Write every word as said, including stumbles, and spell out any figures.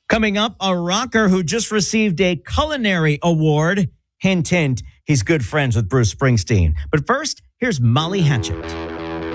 Coming up, a rocker who just received a culinary award. Hint, hint, he's good friends with Bruce Springsteen. But first, here's Molly Hatchet.